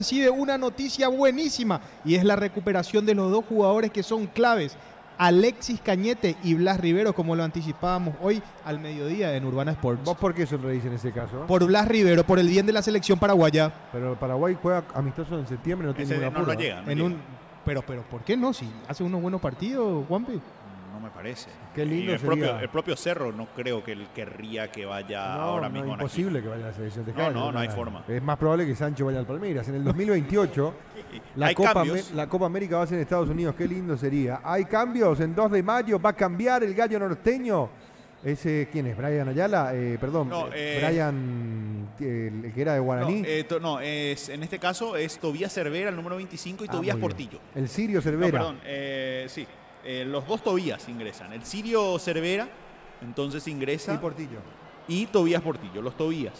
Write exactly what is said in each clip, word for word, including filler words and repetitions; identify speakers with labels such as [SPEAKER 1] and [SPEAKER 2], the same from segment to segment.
[SPEAKER 1] recibe una noticia buenísima y es la recuperación de los dos jugadores que son claves, Alexis Cañete y Blas Rivero, como lo anticipábamos hoy al mediodía en Urbana Sports.
[SPEAKER 2] ¿Vos por qué sonreís en ese caso?
[SPEAKER 1] Por Blas Rivero, por el bien de la selección paraguaya.
[SPEAKER 2] Pero Paraguay juega amistoso en septiembre, no tiene ninguna
[SPEAKER 3] no, no
[SPEAKER 2] apuro.
[SPEAKER 3] llega, no
[SPEAKER 1] en
[SPEAKER 3] llega.
[SPEAKER 1] un, pero, pero, ¿por qué no? Si hace unos buenos partidos, Juanpi.
[SPEAKER 3] No me parece.
[SPEAKER 2] Qué lindo
[SPEAKER 3] Y el
[SPEAKER 2] sería.
[SPEAKER 3] propio, el propio Cerro no creo que él querría que vaya
[SPEAKER 2] No,
[SPEAKER 3] ahora
[SPEAKER 2] no,
[SPEAKER 3] mismo.
[SPEAKER 2] imposible que vaya a la selección.
[SPEAKER 3] No,
[SPEAKER 2] Dejá de
[SPEAKER 3] no, no hay
[SPEAKER 2] nada.
[SPEAKER 3] forma.
[SPEAKER 2] Es más probable que Sancho vaya al Palmeiras. En el dos mil veintiocho, la,
[SPEAKER 3] Hay
[SPEAKER 2] Copa,
[SPEAKER 3] cambios.
[SPEAKER 2] Ame- la Copa América va a ser en Estados Unidos. Qué lindo sería. Hay cambios. En dos de mayo va a cambiar el gallo norteño. Ese, ¿quién es? ¿Brian Ayala? Eh, perdón,
[SPEAKER 3] No,
[SPEAKER 2] eh,
[SPEAKER 3] eh,
[SPEAKER 2] Brian, el, el que era de Guaraní.
[SPEAKER 3] No, eh, to- no, es, en este caso es Tobías Cervera, el número veinticinco, y
[SPEAKER 2] Ah,
[SPEAKER 3] Tobías
[SPEAKER 2] muy bien.
[SPEAKER 3] Portillo.
[SPEAKER 2] El Sirio
[SPEAKER 3] No,
[SPEAKER 2] Cervera.
[SPEAKER 3] perdón, eh, sí. Eh, los dos Tobías ingresan. El Sirio Cervera, entonces ingresa.
[SPEAKER 2] Y Portillo.
[SPEAKER 3] Y Tobías Portillo, los Tobías.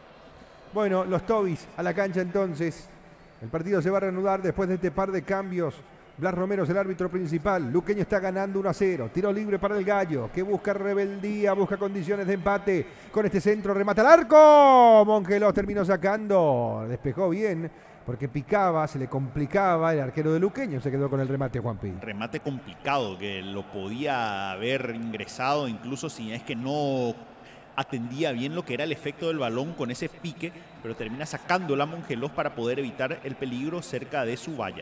[SPEAKER 2] Bueno, los Tobis a la cancha entonces. El partido se va a reanudar después de este par de cambios. Blas Romero es el árbitro principal. Luqueño está ganando uno a cero. Tiro libre para el gallo, que busca rebeldía, busca condiciones de empate. Con este centro remata al arco. Mongelos terminó sacando. Despejó bien porque picaba, se le complicaba. El arquero de Luqueño se quedó con el remate, Juanpi.
[SPEAKER 3] Remate complicado que lo podía haber ingresado, incluso si es que no atendía bien lo que era el efecto del balón con ese pique, pero termina sacándola Mongelos para poder evitar el peligro cerca de su valla.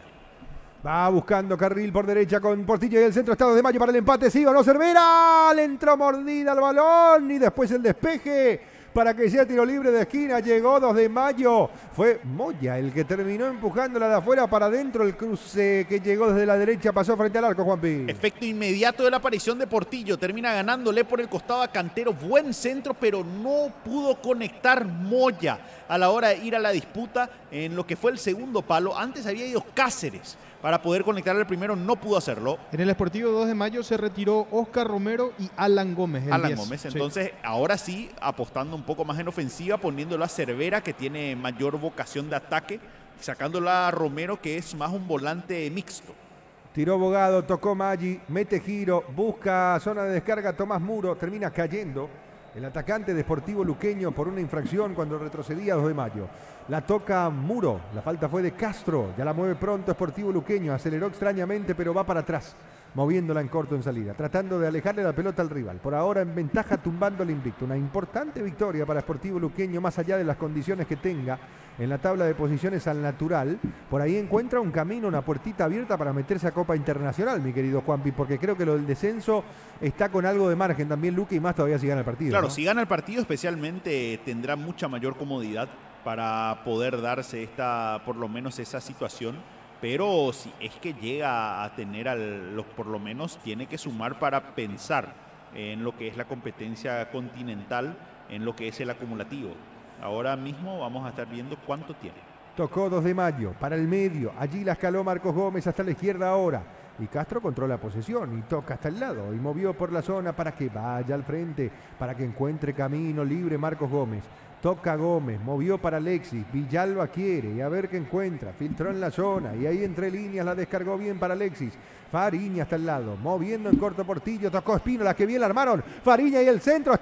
[SPEAKER 2] Va buscando carril por derecha con Portillo y el centro. Estado de Mayo para el empate. Sí o no, Cervera. Le entró mordida al balón y después el despeje para que sea tiro libre de esquina. Llegó dos de Mayo. Fue Moya el que terminó empujándola de afuera para adentro. El cruce que llegó desde la derecha pasó frente al arco, Juanpi.
[SPEAKER 3] Efecto inmediato de la aparición de Portillo. Termina ganándole por el costado a Cantero. Buen centro, pero no pudo conectar Moya a la hora de ir a la disputa en lo que fue el segundo palo. Antes había ido Cáceres para poder conectar el primero, no pudo hacerlo.
[SPEAKER 1] En el Sportivo dos de mayo se retiró Oscar Romero y Alan Gómez. el
[SPEAKER 3] Alan
[SPEAKER 1] diez.
[SPEAKER 3] Gómez,
[SPEAKER 1] Sí.
[SPEAKER 3] entonces ahora sí apostando un poco más en ofensiva, poniéndolo a Cervera, que tiene mayor vocación de ataque, sacándola a Romero, que es más un volante mixto.
[SPEAKER 2] Tiró Bogado, tocó Maggi, mete giro, busca zona de descarga Tomás Muro, termina cayendo el atacante de Sportivo Luqueño por una infracción cuando retrocedía dos de mayo. La toca Muro, la falta fue de Castro, ya la mueve pronto Sportivo Luqueño, aceleró extrañamente pero va para atrás, moviéndola en corto en salida, tratando de alejarle la pelota al rival. Por ahora en ventaja tumbando el invicto. Una importante victoria para Sportivo Luqueño, más allá de las condiciones que tenga en la tabla de posiciones al natural. Por ahí encuentra un camino, una puertita abierta para meterse a Copa Internacional, mi querido Juanpi, porque creo que lo del descenso está con algo de margen también Luque, y más todavía si gana el partido.
[SPEAKER 3] Claro,
[SPEAKER 2] ¿no?
[SPEAKER 3] si gana el partido especialmente tendrá mucha mayor comodidad para poder darse esta, por lo menos esa situación. Pero si es que llega a tener, al, los, por lo menos tiene que sumar para pensar en lo que es la competencia continental, en lo que es el acumulativo. Ahora mismo vamos a estar viendo cuánto tiene.
[SPEAKER 2] Tocó dos de mayo para el medio. Allí la escaló Marcos Gómez hasta la izquierda ahora. Y Castro controla posesión y toca hasta el lado. Y movió por la zona para que vaya al frente, para que encuentre camino libre Marcos Gómez. Toca Gómez, movió para Alexis, Villalba quiere y a ver qué encuentra, filtró en la zona y ahí entre líneas la descargó bien para Alexis. Fariña hasta el lado, moviendo en corto Portillo, tocó Espínola, que bien la armaron. Fariña y el centro,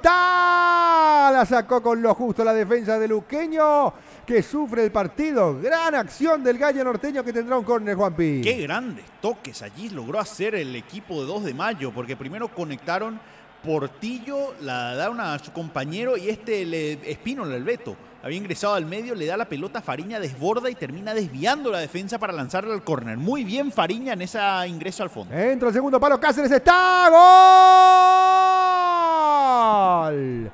[SPEAKER 2] está, la sacó con lo justo la defensa de Luqueño, que sufre el partido. Gran acción del gallo norteño que tendrá un córner, Juanpi.
[SPEAKER 3] Qué grandes toques allí logró hacer el equipo de dos de mayo, porque primero conectaron Portillo, la da una, a su compañero y este le, Espínola, el Beto, había ingresado al medio, le da la pelota a Fariña, desborda y termina desviando la defensa para lanzarle al córner. Muy bien Fariña en ese ingreso al fondo.
[SPEAKER 2] Entra el segundo palo, Cáceres está. ¡Gol!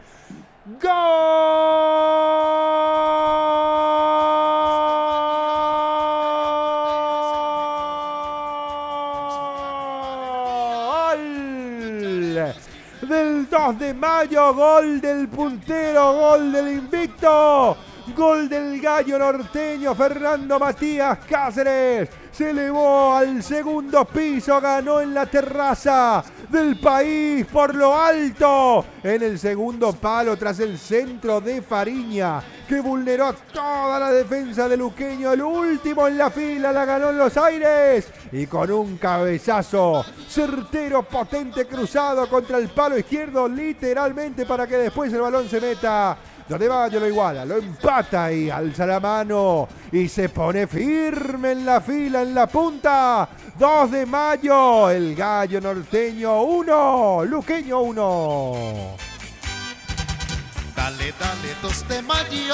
[SPEAKER 2] ¡Gol! Del dos de mayo, gol del puntero, gol del invicto, gol del gallo norteño Fernando Matías Cáceres. Se elevó al segundo piso, ganó en la terraza del país por lo alto. En el segundo palo tras el centro de Fariña, que vulneró toda la defensa de Luqueño. El último en la fila la ganó en los aires y con un cabezazo certero, potente, cruzado contra el palo izquierdo, literalmente para que después el balón se meta dos de Mayo lo iguala, lo empata y alza la mano y se pone firme en la fila, en la punta. dos de Mayo, el Gallo Norteño uno, Luqueño uno.
[SPEAKER 4] Dale, dale, dos de Mayo.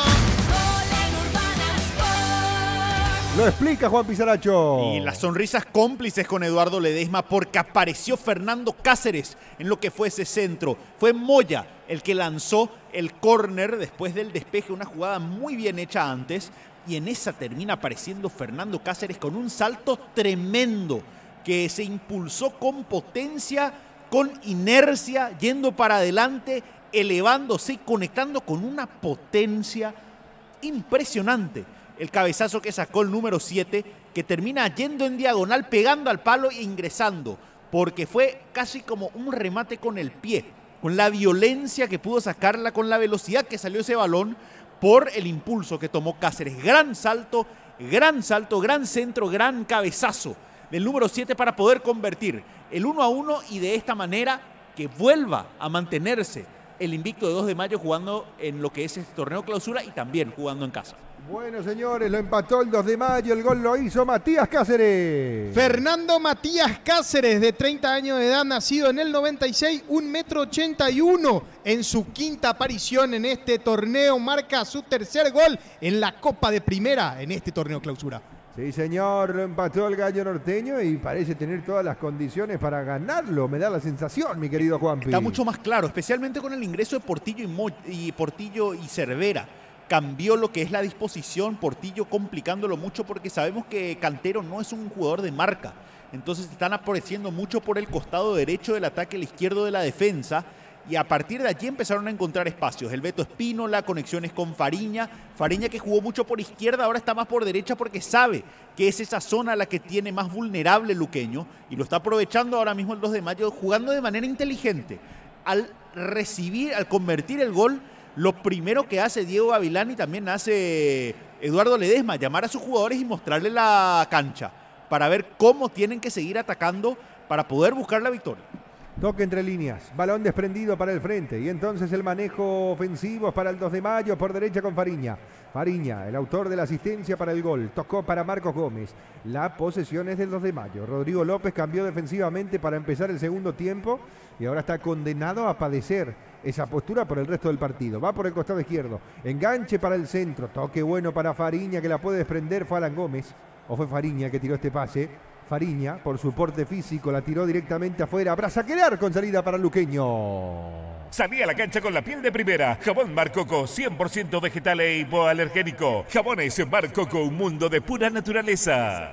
[SPEAKER 2] Lo explica Juan Pizaracho.
[SPEAKER 3] Y las sonrisas cómplices con Eduardo Ledesma porque apareció Fernando Cáceres en lo que fue ese centro. Fue Moya el que lanzó el córner después del despeje, una jugada muy bien hecha antes. Y en esa termina apareciendo Fernando Cáceres con un salto tremendo que se impulsó con potencia, con inercia, yendo para adelante, elevándose y conectando con una potencia impresionante. El cabezazo que sacó el número siete, que termina yendo en diagonal, pegando al palo e ingresando, porque fue casi como un remate con el pie, con la violencia que pudo sacarla, con la velocidad que salió ese balón, por el impulso que tomó Cáceres. Gran salto, gran salto, gran centro, gran cabezazo del número siete para poder convertir el uno a uno y de esta manera que vuelva a mantenerse el invicto de dos de Mayo jugando en lo que es este torneo clausura y también jugando en casa.
[SPEAKER 2] Bueno, señores, lo empató el dos de Mayo, el gol lo hizo Matías Cáceres.
[SPEAKER 1] Fernando Matías Cáceres, de treinta años de edad, nacido en el noventa y seis, un metro ochenta y uno. En su quinta aparición en este torneo, marca su tercer gol en la Copa de Primera en este torneo clausura.
[SPEAKER 2] Sí, señor, lo empató el Gallo Norteño y parece tener todas las condiciones para ganarlo. Me da la sensación, mi querido Juanpi.
[SPEAKER 3] Está mucho más claro, especialmente con el ingreso de Portillo y, Mo y Portillo y Cervera. Cambió lo que es la disposición, Portillo complicándolo mucho porque sabemos que Cantero no es un jugador de marca. Entonces están apareciendo mucho por el costado derecho del ataque, el izquierdo de la defensa. Y a partir de allí empezaron a encontrar espacios. El Beto Espínola, conexiones con Fariña. Fariña que jugó mucho por izquierda, ahora está más por derecha porque sabe que es esa zona la que tiene más vulnerable Luqueño. Y lo está aprovechando ahora mismo el dos de Mayo, jugando de manera inteligente. Al recibir, al convertir el gol, lo primero que hace Diego Gavilán y también hace Eduardo Ledesma, llamar a sus jugadores y mostrarle la cancha para ver cómo tienen que seguir atacando para poder buscar la victoria.
[SPEAKER 2] Toque entre líneas, balón desprendido para el frente y entonces el manejo ofensivo para el dos de Mayo por derecha con Fariña. Fariña, el autor de la asistencia para el gol, tocó para Marcos Gómez. La posesión es del dos de Mayo. Rodrigo López cambió defensivamente para empezar el segundo tiempo y ahora está condenado a padecer esa postura por el resto del partido. Va por el costado izquierdo, enganche para el centro, toque bueno para Fariña que la puede desprender. Fue Alan Gómez, o fue Fariña que tiró este pase. Fariña, por su porte físico, la tiró directamente afuera. Brazaquerar con salida para Luqueño.
[SPEAKER 5] Salí a la cancha con la piel de primera. Jabón Mar Coco, cien por ciento vegetal e hipoalergénico. Jabones Mar Coco, un mundo de pura naturaleza.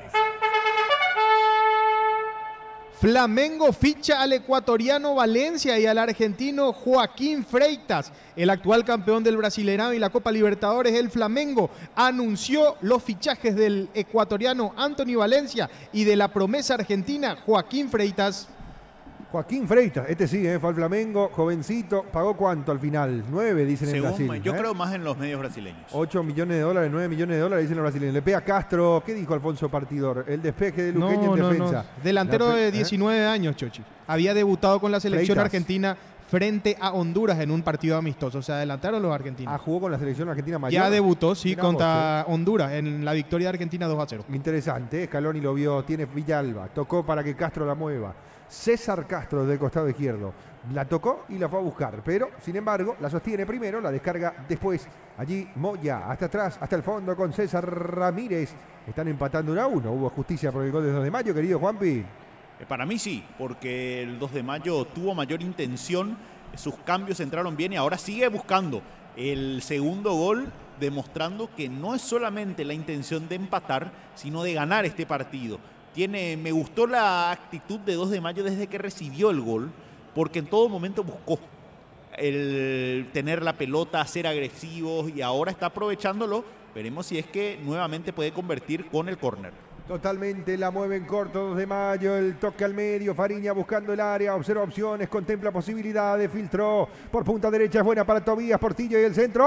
[SPEAKER 1] Flamengo ficha al ecuatoriano Valencia y al argentino Joaquín Freitas. El actual campeón del Brasileirão y la Copa Libertadores, el Flamengo, anunció los fichajes del ecuatoriano Anthony Valencia y de la promesa argentina Joaquín Freitas.
[SPEAKER 2] Joaquín Freitas, este sí, ¿eh? Fue al Flamengo, jovencito. ¿Pagó cuánto al final? Nueve, dicen
[SPEAKER 3] Según,
[SPEAKER 2] en Brasil.
[SPEAKER 3] yo
[SPEAKER 2] ¿eh?
[SPEAKER 3] creo más en los medios brasileños.
[SPEAKER 2] Ocho millones de dólares, nueve millones de dólares, dicen los brasileños. Le pega Castro. ¿Qué dijo Alfonso Partidor? El despeje de Luqueño
[SPEAKER 1] no,
[SPEAKER 2] en
[SPEAKER 1] no,
[SPEAKER 2] defensa.
[SPEAKER 1] No. Delantero
[SPEAKER 2] La,
[SPEAKER 1] de diecinueve ¿eh? años, Chochi. Había debutado con la selección
[SPEAKER 2] Freitas.
[SPEAKER 1] argentina frente a Honduras en un partido amistoso. O sea, adelantaron los argentinos.
[SPEAKER 2] Ah, jugó con la selección argentina mayor.
[SPEAKER 1] Ya debutó, sí,
[SPEAKER 2] Mirá
[SPEAKER 1] contra
[SPEAKER 2] vos, ¿eh?
[SPEAKER 1] Honduras en la victoria de Argentina dos a cero.
[SPEAKER 2] Interesante, Scaloni lo vio, tiene Villalba, tocó para que Castro la mueva. César Castro del costado izquierdo. La tocó y la fue a buscar, pero sin embargo la sostiene primero, la descarga después. Allí Moya, hasta atrás, hasta el fondo con César Ramírez. Están empatando uno a uno. Hubo justicia por el gol de dos de Mayo, querido Juanpi.
[SPEAKER 3] Para mí sí, porque el dos de Mayo tuvo mayor intención, sus cambios entraron bien y ahora sigue buscando el segundo gol, demostrando que no es solamente la intención de empatar, sino de ganar este partido. Tiene, me gustó la actitud de dos de Mayo desde que recibió el gol, porque en todo momento buscó el tener la pelota, ser agresivos y ahora está aprovechándolo. Veremos si es que nuevamente puede convertir con el córner.
[SPEAKER 2] Totalmente la mueve en corto, dos de Mayo, el toque al medio, Fariña buscando el área, observa opciones, contempla posibilidades, filtró por punta derecha, es buena para Tobías, Portillo y el centro.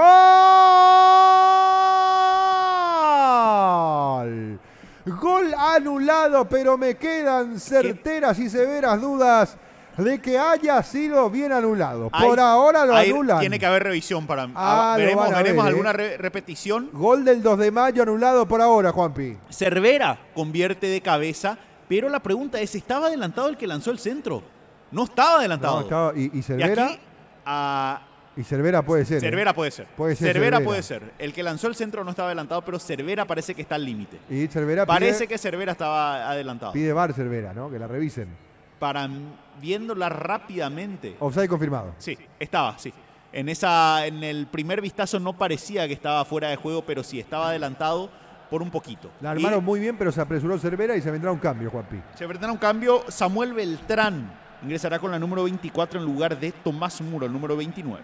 [SPEAKER 2] ¡Gol! Gol anulado, pero me quedan certeras y severas dudas de que haya sido bien anulado.
[SPEAKER 3] Hay-
[SPEAKER 2] Por ahora lo
[SPEAKER 3] Ahí
[SPEAKER 2] anulan.
[SPEAKER 3] tiene que haber revisión para
[SPEAKER 2] Ah,
[SPEAKER 3] ah,
[SPEAKER 2] lo
[SPEAKER 3] veremos,
[SPEAKER 2] van a
[SPEAKER 3] veremos
[SPEAKER 2] ver,
[SPEAKER 3] alguna
[SPEAKER 2] eh.
[SPEAKER 3] re- repetición.
[SPEAKER 2] Gol del dos de mayo anulado por ahora, Juanpi.
[SPEAKER 3] Cervera convierte de cabeza, pero la pregunta es, ¿estaba adelantado el que lanzó el centro? No estaba adelantado.
[SPEAKER 2] No, estaba- y, y
[SPEAKER 3] y
[SPEAKER 2] Cervera,
[SPEAKER 3] aquí, a
[SPEAKER 2] y Cervera puede ser. ¿eh?
[SPEAKER 3] Cervera puede ser.
[SPEAKER 2] Puede ser
[SPEAKER 3] Cervera
[SPEAKER 2] Cervera.
[SPEAKER 3] puede ser. El que lanzó el centro no estaba adelantado, pero Cervera parece que está al límite.
[SPEAKER 2] Y Cervera
[SPEAKER 3] Parece
[SPEAKER 2] pide,
[SPEAKER 3] que Cervera estaba adelantado.
[SPEAKER 2] pide V A R Cervera, ¿no? Que la revisen.
[SPEAKER 3] Para viéndola rápidamente.
[SPEAKER 2] Offside confirmado.
[SPEAKER 3] Sí, estaba, sí. En esa, en el primer vistazo no parecía que estaba fuera de juego, pero sí estaba adelantado por un poquito.
[SPEAKER 2] La armaron
[SPEAKER 3] Y
[SPEAKER 2] muy bien, pero se apresuró Cervera y se vendrá un cambio, Juanpi.
[SPEAKER 3] se vendrá un cambio. Samuel Beltrán ingresará con la número veinticuatro en lugar de Tomás Muro, el número veintinueve.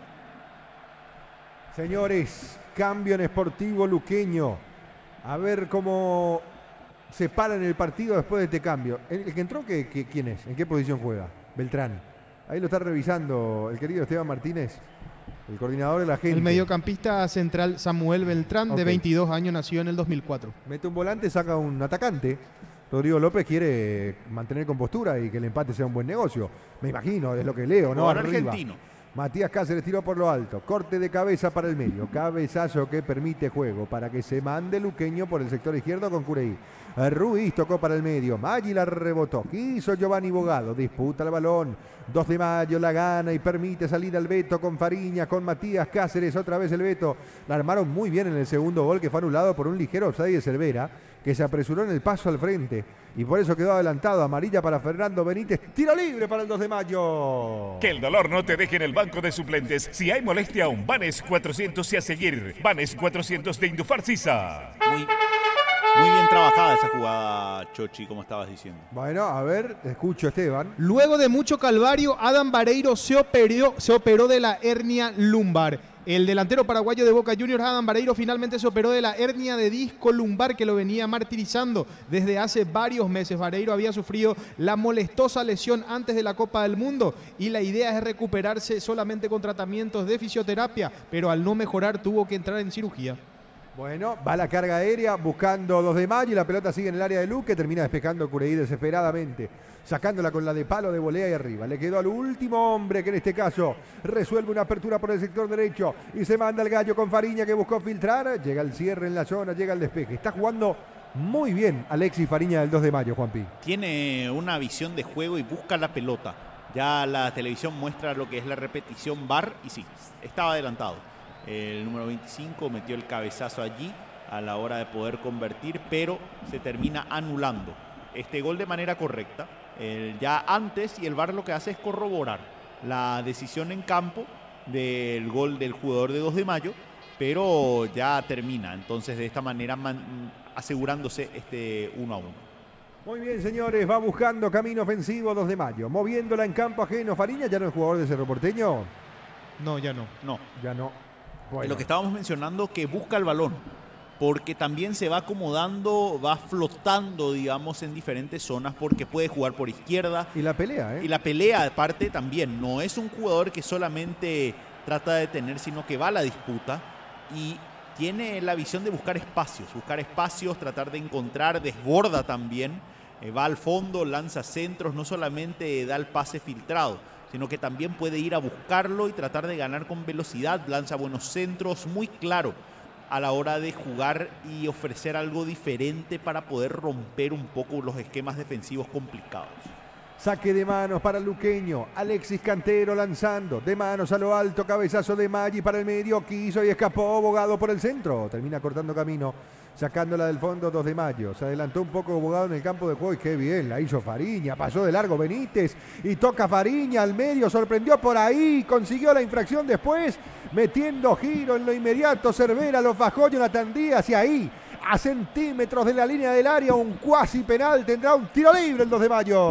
[SPEAKER 2] Señores, cambio en Sportivo Luqueño. A ver cómo se para en el partido después de este cambio. El, el que entró, ¿qué, qué, ¿quién es? ¿En qué posición juega? Beltrán. Ahí lo está revisando el querido Esteban Martínez, el coordinador de la gente.
[SPEAKER 1] El mediocampista central Samuel Beltrán,
[SPEAKER 2] Ok.
[SPEAKER 1] de veintidós años, nació en el dos mil cuatro.
[SPEAKER 2] Mete un volante, saca un atacante. Rodrigo López quiere mantener compostura y que el empate sea un buen negocio. Me imagino, es lo que leo, ¿no?
[SPEAKER 3] Jugador
[SPEAKER 2] Arriba.
[SPEAKER 3] argentino.
[SPEAKER 2] Matías Cáceres tiró por lo alto. Corte de cabeza para el medio. Cabezazo que permite juego para que se mande Luqueño por el sector izquierdo con Cureí. Ruiz tocó para el medio. Maggi la rebotó. Quiso Giovanni Bogado. Disputa el balón. dos de mayo la gana y permite salir al Beto con Fariña, con Matías Cáceres. Otra vez el Beto. La armaron muy bien en el segundo gol que fue anulado por un ligero offside de Cervera, que se apresuró en el paso al frente y por eso quedó adelantado. Amarilla para Fernando Benítez. Tiro libre para el dos de mayo.
[SPEAKER 5] Que el dolor no te deje en el banco de suplentes. Si hay molestia, un Vanes cuatrocientos y a seguir. Vanes cuatrocientos de Indufar Sisa.
[SPEAKER 3] Muy, muy bien trabajada esa jugada, Chochi, como estabas diciendo.
[SPEAKER 2] Bueno, a ver, escucho Esteban.
[SPEAKER 1] Luego de mucho calvario, Adam Vareiro se operó, se operó de la hernia lumbar. El delantero paraguayo de Boca Juniors, Adam Vareiro, finalmente se operó de la hernia de disco lumbar que lo venía martirizando desde hace varios meses. Vareiro había sufrido la molestosa lesión antes de la Copa del Mundo y la idea es recuperarse solamente con tratamientos de fisioterapia, pero al no mejorar tuvo que entrar en cirugía.
[SPEAKER 2] Bueno, va la carga aérea buscando dos de mayo y la pelota sigue en el área de Luque, termina despejando Cureí desesperadamente, sacándola con la de palo de volea y arriba. Le quedó al último hombre que en este caso resuelve una apertura por el sector derecho y se manda el gallo con Fariña que buscó filtrar. Llega el cierre en la zona, llega el despeje. Está jugando muy bien Alexis Fariña del dos de mayo, Juanpi.
[SPEAKER 3] Tiene una visión de juego y busca la pelota. Ya la televisión muestra lo que es la repetición V A R y sí, estaba adelantado. El número veinticinco metió el cabezazo allí a la hora de poder convertir, pero se termina anulando este gol de manera correcta. El, ya antes, y el V A R lo que hace es corroborar la decisión en campo del gol del jugador de dos de mayo, pero ya termina. Entonces, de esta manera, man, asegurándose este uno a uno.
[SPEAKER 2] Muy bien, señores, va buscando camino ofensivo dos de mayo, moviéndola en campo ajeno. Fariña ya no es jugador de Cerro Porteño.
[SPEAKER 1] No, ya no.
[SPEAKER 3] No.
[SPEAKER 2] Ya no. Bueno.
[SPEAKER 3] Lo que estábamos mencionando, que busca el balón, porque también se va acomodando, va flotando, digamos, en diferentes zonas, porque puede jugar por izquierda.
[SPEAKER 2] Y la pelea, ¿eh?
[SPEAKER 3] Y la pelea, aparte, también. No es un jugador que solamente trata de detener, sino que va a la disputa y tiene la visión de buscar espacios, buscar espacios, tratar de encontrar, desborda también, eh, va al fondo, lanza centros, no solamente da el pase filtrado, sino que también puede ir a buscarlo y tratar de ganar con velocidad, lanza buenos centros, muy claro a la hora de jugar y ofrecer algo diferente para poder romper un poco los esquemas defensivos complicados.
[SPEAKER 2] Saque de manos para el luqueño. Alexis Cantero lanzando. De manos a lo alto. Cabezazo de Maggi para el medio. Quiso y escapó. Bogado por el centro. Termina cortando camino. Sacándola del fondo dos de mayo. Se adelantó un poco Bogado en el campo de juego. Y qué bien. La hizo Fariña. Pasó de largo Benítez. Y toca Fariña al medio. Sorprendió por ahí. Consiguió la infracción después. Metiendo giro en lo inmediato. Cervera lo fajó Jonathan Díaz. Y ahí, a centímetros de la línea del área, un cuasi penal, tendrá un tiro libre el dos de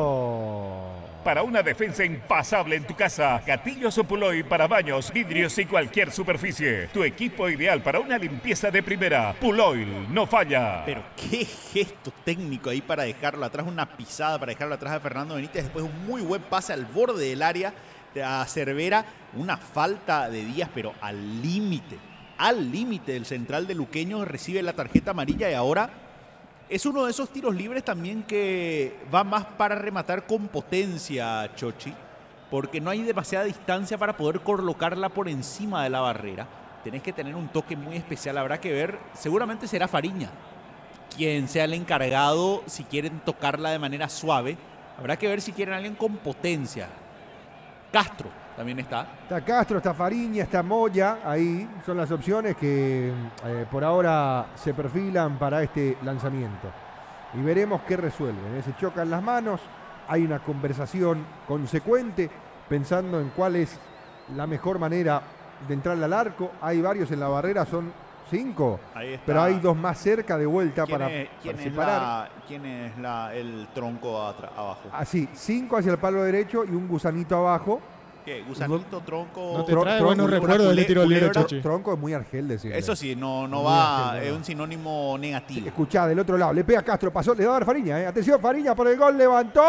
[SPEAKER 2] mayo.
[SPEAKER 5] Para una defensa impasable en tu casa, Gatillos Puloy para baños, vidrios y cualquier superficie. Tu equipo ideal para una limpieza de primera. Puloy no falla.
[SPEAKER 3] Pero qué gesto técnico ahí para dejarlo atrás, una pisada para dejarlo atrás a Fernando Benítez, después un muy buen pase al borde del área a Cervera, una falta de Díaz, pero al límite. Al límite del central de Luqueño, recibe la tarjeta amarilla y ahora es uno de esos tiros libres también que va más para rematar con potencia, Chochi. porque no hay demasiada distancia para poder colocarla por encima de la barrera. Tenés que tener un toque muy especial, habrá que ver, seguramente será Fariña quien sea el encargado si quieren tocarla de manera suave. Habrá que ver si quieren a alguien con potencia. Castro también está.
[SPEAKER 2] Está Castro, está Fariña, está Moya, ahí son las opciones que eh, por ahora se perfilan para este lanzamiento. Y veremos qué resuelven. Se chocan las manos, hay una conversación consecuente pensando en cuál es la mejor manera de entrarle al arco. Hay varios en la barrera, son cinco, pero hay dos más cerca de vuelta para,
[SPEAKER 3] es, ¿quién
[SPEAKER 2] para
[SPEAKER 3] es
[SPEAKER 2] separar.
[SPEAKER 3] La, ¿Quién es la, el tronco abajo?
[SPEAKER 2] Así, cinco hacia el palo derecho y un gusanito abajo.
[SPEAKER 3] ¿Qué? ¿Gusanito, tronco?
[SPEAKER 1] No te
[SPEAKER 2] Tro-
[SPEAKER 1] trae
[SPEAKER 2] tronco,
[SPEAKER 1] buenos
[SPEAKER 2] una
[SPEAKER 1] recuerdos del
[SPEAKER 3] cule-
[SPEAKER 1] tiro libre,
[SPEAKER 3] culebra.
[SPEAKER 1] Chichi.
[SPEAKER 2] Tronco es muy argel decirle.
[SPEAKER 3] Eso sí, no, no
[SPEAKER 2] Muy
[SPEAKER 3] va,
[SPEAKER 2] argel,
[SPEAKER 3] es
[SPEAKER 2] no.
[SPEAKER 3] un sinónimo negativo.
[SPEAKER 2] Escuchá, del otro lado, le pega Castro, pasó, le va a dar Fariña, ¿eh? Atención, Fariña por el gol, levantó,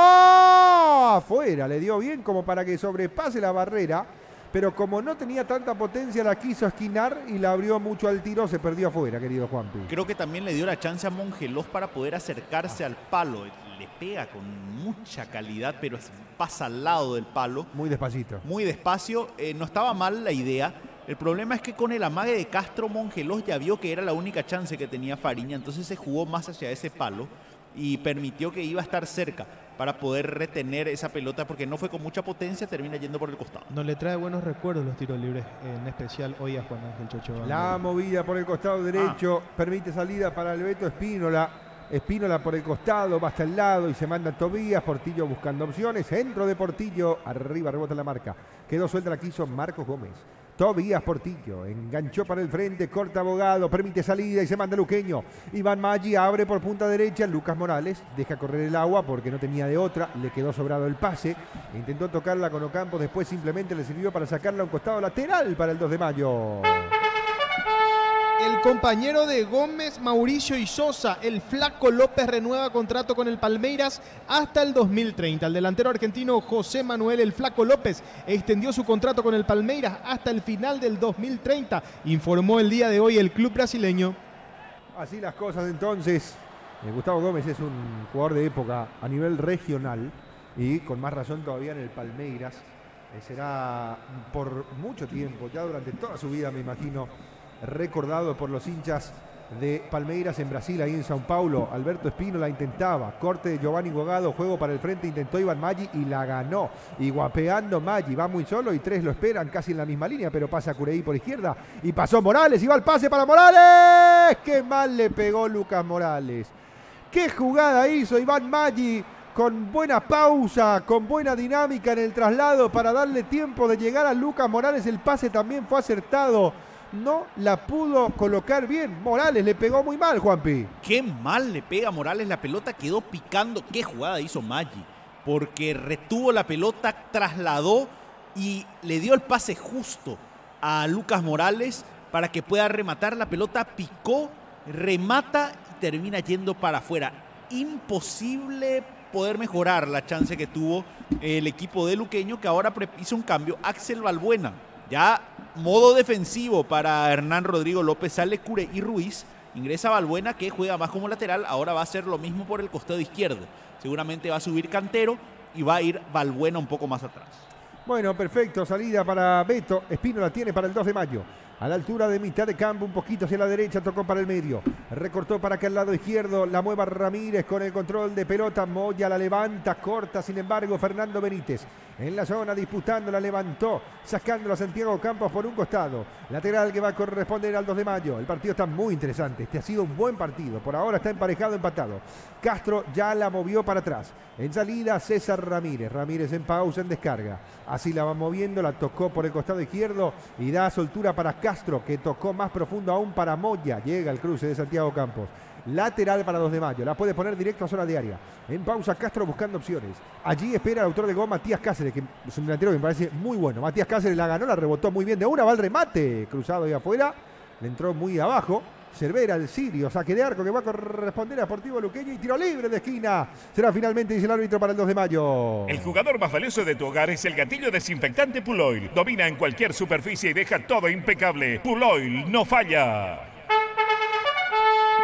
[SPEAKER 2] afuera, le dio bien como para que sobrepase la barrera, pero como no tenía tanta potencia la quiso esquinar y la abrió mucho al tiro, se perdió afuera, querido Juanpi.
[SPEAKER 3] Creo que también le dio la chance a Mongelos para poder acercarse al palo. Le pega con mucha calidad, pero pasa al lado del palo.
[SPEAKER 2] Muy despacito.
[SPEAKER 3] Muy despacio. Eh, no estaba mal la idea. El problema es que con el amague de Castro, Mongelos ya vio que era la única chance que tenía Fariña. Entonces se jugó más hacia ese palo y permitió que iba a estar cerca para poder retener esa pelota, porque no fue con mucha potencia, termina yendo por el costado.
[SPEAKER 1] No le trae buenos recuerdos los tiros libres, en especial hoy a Juan Ángel Chocho Banda.
[SPEAKER 2] La movida por el costado derecho
[SPEAKER 3] Ah.
[SPEAKER 2] permite salida para el Beto Espínola. Espínola por el costado, va hasta el lado y se manda Tobías. Portillo buscando opciones. Centro de Portillo. Arriba rebota la marca. Quedó suelta, la quiso Marcos Gómez. Tobías Portillo. Enganchó para el frente. Corta Abogado. Permite salida y se manda Luqueño. Iván Maggi abre por punta derecha. Lucas Morales deja correr el agua porque no tenía de otra. Le quedó sobrado el pase. Intentó tocarla con Ocampo. Después simplemente le sirvió para sacarla a un costado lateral para el dos de mayo.
[SPEAKER 1] El compañero de Gómez, Mauricio Isosa, el Flaco López, renueva contrato con el Palmeiras hasta el dos mil treinta. El delantero argentino José Manuel el Flaco López extendió su contrato con el Palmeiras hasta el final del dos mil treinta, informó el día de hoy el club brasileño.
[SPEAKER 2] Así las cosas entonces. Eh, Gustavo Gómez es un jugador de época a nivel regional y con más razón todavía en el Palmeiras. Eh, será por mucho tiempo, ya durante toda su vida me imagino, recordado por los hinchas de Palmeiras en Brasil, ahí en São Paulo. Alberto Espínola intentaba, corte de Giovanni Gogado, juego para el frente, intentó Iván Maggi y la ganó. Y guapeando Maggi, va muy solo y tres lo esperan casi en la misma línea, pero pasa Cureí por izquierda y pasó Morales y va el pase para Morales. ¡Qué mal le pegó Lucas Morales! ¡Qué jugada hizo Iván Maggi! Con buena pausa, con buena dinámica en el traslado para darle tiempo de llegar a Lucas Morales. El pase también fue acertado. No la pudo colocar bien. Morales le pegó muy mal, Juanpi.
[SPEAKER 3] Qué mal le pega a Morales, la pelota quedó picando. Qué jugada hizo Maggi, porque retuvo la pelota, trasladó y le dio el pase justo a Lucas Morales para que pueda rematar. La pelota picó, remata y termina yendo para afuera. Imposible poder mejorar la chance que tuvo el equipo de Luqueño, que ahora hizo un cambio. Axel Balbuena, ya modo defensivo para Hernán Rodrigo López, sale Cure y Ruiz, ingresa Balbuena, que juega más como lateral, ahora va a hacer lo mismo por el costado izquierdo. Seguramente va a subir Cantero y va a ir Balbuena un poco más atrás.
[SPEAKER 2] Bueno, perfecto, salida para Beto. Espínola tiene para el dos de mayo. A la altura de mitad de campo, un poquito hacia la derecha, tocó para el medio. Recortó para que al lado izquierdo la mueva Ramírez con el control de pelota. Moya la levanta, corta, sin embargo, Fernando Benítez. En la zona disputando, la levantó, sacándola a Santiago Campos por un costado. Lateral que va a corresponder al dos de mayo. El partido está muy interesante. Este ha sido un buen partido. Por ahora está emparejado, empatado. Castro ya la movió para atrás. En salida, César Ramírez. Ramírez en pausa, en descarga. Así la va moviendo, la tocó por el costado izquierdo y da soltura para Castro, que tocó más profundo aún para Moya. Llega el cruce de Santiago Campos. Lateral para dos de mayo, la puede poner directo a zona de área. En pausa Castro buscando opciones. Allí espera el autor de gol, Matías Cáceres, que es un delantero que me parece muy bueno. Matías Cáceres la ganó, la rebotó muy bien de una, va al remate, cruzado ahí afuera, le entró muy abajo. Cervera, el sirio, saque de arco que va a corresponder a Sportivo Luqueño y tiro libre de esquina. Será finalmente, dice el árbitro, para el dos de mayo.
[SPEAKER 5] El jugador más valioso de tu hogar es el gatillo desinfectante Puloil. Domina en cualquier superficie y deja todo impecable. Puloil no falla.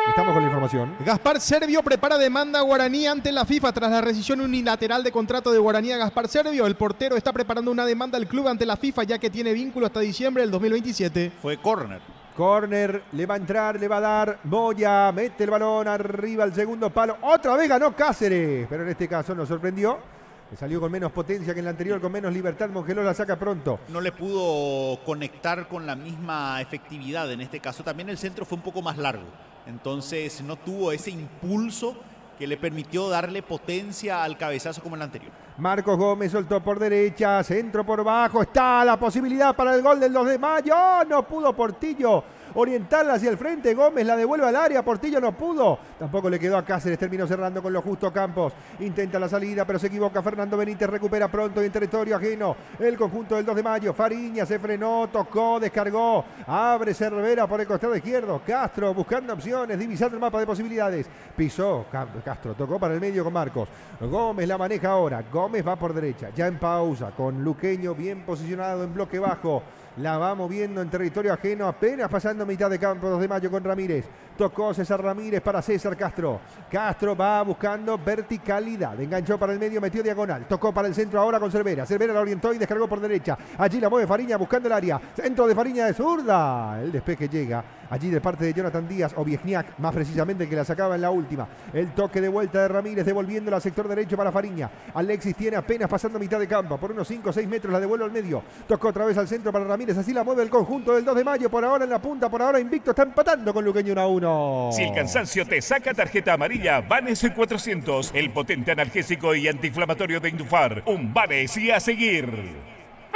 [SPEAKER 2] Estamos con la información.
[SPEAKER 1] Gaspar Servio prepara demanda a Guaraní ante la FIFA tras la rescisión unilateral de contrato de Guaraní a Gaspar Servio. El portero está preparando una demanda al club ante la FIFA ya que tiene vínculo hasta diciembre del dos mil veintisiete.
[SPEAKER 3] Fue córner.
[SPEAKER 2] Córner, le va a entrar, le va a dar Moya, mete el balón arriba al segundo palo. Otra vez ganó Cáceres, pero en este caso nos sorprendió. Le salió con menos potencia que en el anterior, con menos libertad. Mongeló la saca pronto.
[SPEAKER 3] No le pudo conectar con la misma efectividad. En este caso también el centro fue un poco más largo. Entonces no tuvo ese impulso que le permitió darle potencia al cabezazo como en el anterior.
[SPEAKER 2] Marcos Gómez soltó por derecha, centro por bajo. Está la posibilidad para el gol del dos de mayo. ¡Oh! No pudo Portillo orientarla hacia el frente. Gómez la devuelve al área. Portillo no pudo. Tampoco le quedó a Cáceres. Terminó cerrando con lo justo Campos. Intenta la salida, pero se equivoca. Fernando Benítez recupera pronto en territorio ajeno. El conjunto del dos de mayo. Fariña se frenó, tocó, descargó. Abre Cervera por el costado izquierdo. Castro buscando opciones, divisando el mapa de posibilidades. Pisó Castro, tocó para el medio con Marcos. Gómez la maneja ahora. Gómez va por derecha, ya en pausa, con Luqueño bien posicionado en bloque bajo. La va moviendo en territorio ajeno, apenas pasando mitad de campo. dos de mayo con Ramírez. Tocó César Ramírez para César Castro. Castro va buscando verticalidad. Enganchó para el medio, metió diagonal. Tocó para el centro ahora con Cervera. Cervera la orientó y descargó por derecha. Allí la mueve Fariña buscando el área. Centro de Fariña de zurda. El despeje llega allí de parte de Jonathan Díaz o Viesniak, más precisamente, que la sacaba en la última. El toque de vuelta de Ramírez devolviéndola al sector derecho para Fariña. Alexis tiene apenas pasando mitad de campo. Por unos cinco o seis metros la devuelve al medio. Tocó otra vez al centro para Ramírez. Así la mueve el conjunto del dos de mayo. Por ahora en la punta, por ahora invicto. Está empatando con Luqueño uno a uno.
[SPEAKER 5] Si el cansancio te saca tarjeta amarilla, Vanes cuatrocientos, el potente analgésico y antiinflamatorio de Indufar. Un Vanes y a seguir.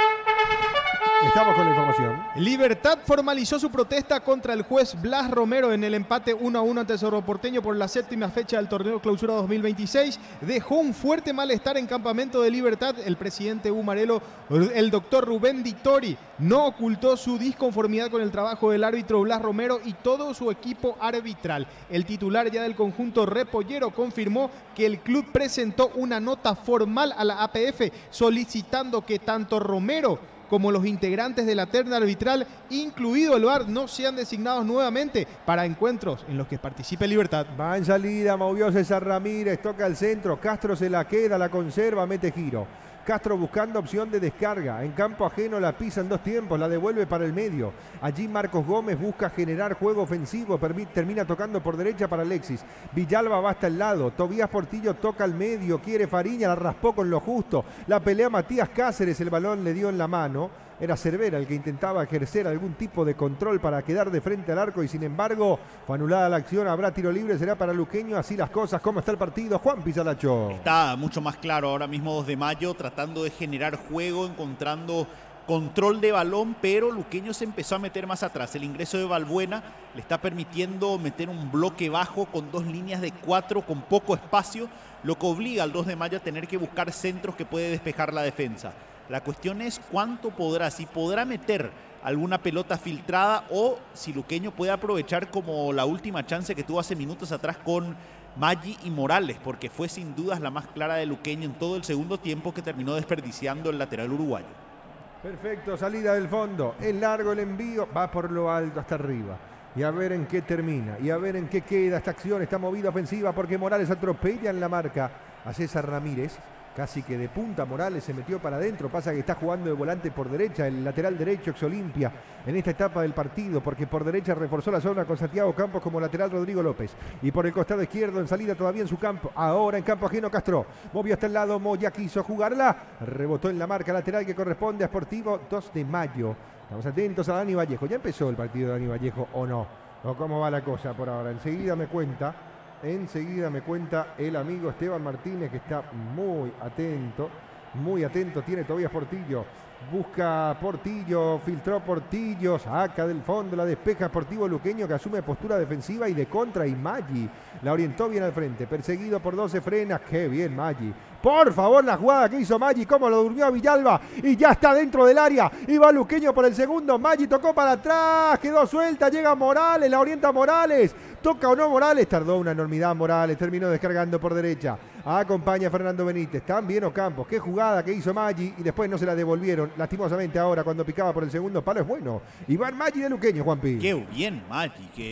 [SPEAKER 2] Estamos con la información.
[SPEAKER 1] Libertad formalizó su protesta contra el juez Blas Romero en el empate uno a uno ante Cerro Porteño por la séptima fecha del torneo Clausura dos mil veintiséis. Dejó un fuerte malestar en campamento de Libertad. El presidente Umarelo, el doctor Rubén Dittori, no ocultó su disconformidad con el trabajo del árbitro Blas Romero y todo su equipo arbitral. El titular ya del conjunto repollero confirmó que el club presentó una nota formal a la A P F solicitando que tanto Romero como los integrantes de la terna arbitral, incluido el V A R, no sean designados nuevamente para encuentros en los que participe Libertad.
[SPEAKER 2] Va en salida, movió César Ramírez, toca el centro, Castro se la queda, la conserva, mete giro. Castro buscando opción de descarga. En campo ajeno la pisa en dos tiempos, la devuelve para el medio. Allí Marcos Gómez busca generar juego ofensivo, termina tocando por derecha para Alexis. Villalba va hasta el lado. Tobías Portillo toca al medio, quiere Fariña, la raspó con lo justo. La pelea Matías Cáceres, el balón le dio en la mano. Era Cervera el que intentaba ejercer algún tipo de control para quedar de frente al arco y sin embargo fue anulada la acción. Habrá tiro libre, será para Luqueño. Así las cosas. ¿Cómo está el partido? Juan Pizalacho.
[SPEAKER 3] Está mucho más claro ahora mismo dos de mayo, tratando de generar juego, encontrando control de balón, pero Luqueño se empezó a meter más atrás. El ingreso de Balbuena le está permitiendo meter un bloque bajo con dos líneas de cuatro con poco espacio, lo que obliga al dos de mayo a tener que buscar centros que puede despejar la defensa. La cuestión es cuánto podrá, si podrá meter alguna pelota filtrada o si Luqueño puede aprovechar como la última chance que tuvo hace minutos atrás con Maggi y Morales, porque fue sin dudas la más clara de Luqueño en todo el segundo tiempo, que terminó desperdiciando el lateral uruguayo.
[SPEAKER 2] Perfecto, salida del fondo, es largo el envío, va por lo alto hasta arriba. Y a ver en qué termina, y a ver en qué queda esta acción, esta movida ofensiva, porque Morales atropella en la marca a César Ramírez. Casi que de punta Morales se metió para adentro. Pasa que está jugando de volante por derecha, el lateral derecho ex Olimpia en esta etapa del partido, porque por derecha reforzó la zona con Santiago Campos como lateral Rodrigo López. Y por el costado izquierdo en salida todavía en su campo. Ahora en campo ajeno Castro. Movió hasta el lado, Moya quiso jugarla. Rebotó en la marca lateral que corresponde a Sportivo dos de mayo. Estamos atentos a Dani Vallejo. ¿Ya empezó el partido de Dani Vallejo o no? ¿O cómo va la cosa por ahora? Enseguida me cuenta. Enseguida me cuenta el amigo Esteban Martínez, que está muy atento, muy atento. Tiene todavía Portillo, busca Portillo, filtró Portillo, saca del fondo, la despeja Sportivo Luqueño, que asume postura defensiva y de contra, y Maggi la orientó bien al frente, perseguido por doce frenas. Qué bien Maggi. Por favor, la jugada que hizo Maggi, cómo lo durmió a Villalba, y ya está dentro del área, y va Luqueño por el segundo. Maggi tocó para atrás, quedó suelta, llega Morales, la orienta Morales, toca o no Morales, tardó una enormidad Morales, terminó descargando por derecha, acompaña a Fernando Benítez, también Ocampos. Qué jugada que hizo Maggi, y después no se la devolvieron, lastimosamente ahora cuando picaba por el segundo palo. Es bueno, Iván Maggi de Luqueño, Juanpi.
[SPEAKER 3] Qué bien Maggi, que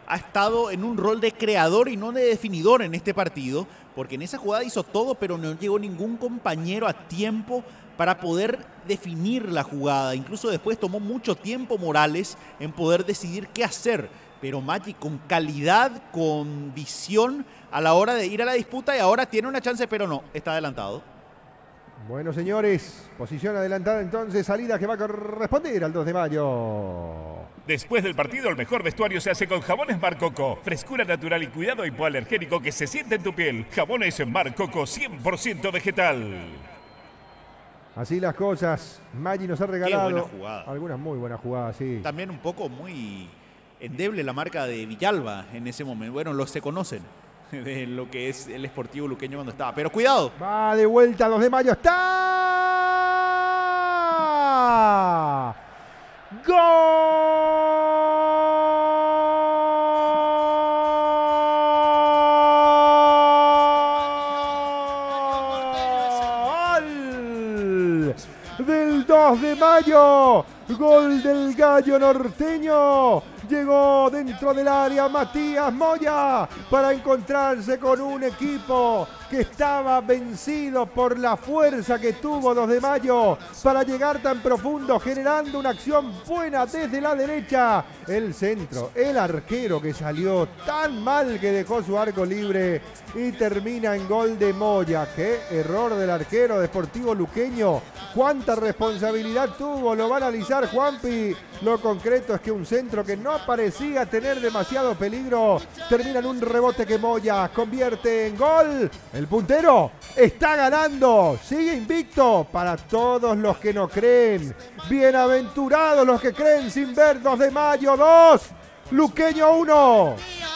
[SPEAKER 3] ha estado en un rol de creador y no de definidor en este partido, porque en esa jugada hizo todo, pero no llegó ningún compañero a tiempo para poder definir la jugada. Incluso después tomó mucho tiempo Morales en poder decidir qué hacer. Pero Maggi con calidad, con visión a la hora de ir a la disputa, y ahora tiene una chance, pero no, está adelantado.
[SPEAKER 2] Bueno, señores, posición adelantada entonces, salida que va a corresponder al dos de mayo.
[SPEAKER 5] Después del partido, el mejor vestuario se hace con Jabones Mar Coco. Frescura natural y cuidado hipoalergénico que se siente en tu piel. Jabones Mar Coco cien por ciento vegetal.
[SPEAKER 2] Así las cosas, Maggi nos ha regalado
[SPEAKER 3] Qué buena jugada.
[SPEAKER 2] Algunas muy buenas jugadas, sí.
[SPEAKER 3] También un poco muy endeble la marca de Villalba en ese momento. Bueno, los se conocen de lo que es el Sportivo Luqueño cuando estaba. Pero cuidado.
[SPEAKER 2] Va de vuelta, dos de mayo. ¡Está! ¡Gol! Del dos de mayo. Gol del Gallo Norteño. Llegó dentro del área Matías Moya para encontrarse con un equipo que estaba vencido por la fuerza que tuvo dos de mayo para llegar tan profundo, generando una acción buena desde la derecha. El centro, el arquero que salió tan mal que dejó su arco libre y termina en gol de Moya. Qué error del arquero de Sportivo Luqueño. Cuánta responsabilidad tuvo, lo va a analizar Juanpi. Lo concreto es que un centro que no parecía tener demasiado peligro termina en un rebote que Moya convierte en gol. El puntero está ganando, sigue invicto para todos los que no creen. Bienaventurados los que creen sin ver. dos de mayo dos, Luqueño uno.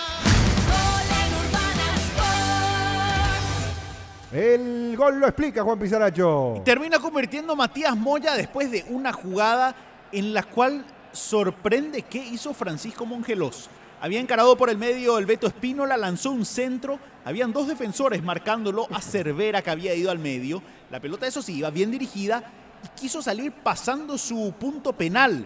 [SPEAKER 2] El gol lo explica Juan Pizarracho.
[SPEAKER 3] Termina convirtiendo Matías Moya después de una jugada en la cual sorprende qué hizo Francisco Mongelos. Había encarado por el medio el Beto Espínola, lanzó un centro, habían dos defensores marcándolo a Cervera que había ido al medio. La pelota, eso sí, iba bien dirigida y quiso salir pasando su punto penal.